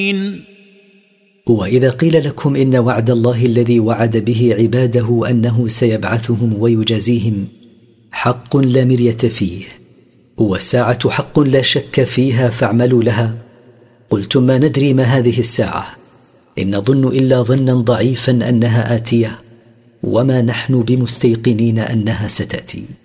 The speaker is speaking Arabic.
وإذا قيل لكم إن وعد الله الذي وعد به عباده أنه سيبعثهم ويجازيهم حق لا مرية فيه، والساعة حق لا شك فيها فاعملوا لها، قلتم ما ندري ما هذه الساعة، إن نظن إلا ظنا ضعيفا أنها آتية، وما نحن بمستيقنين أنها ستأتي.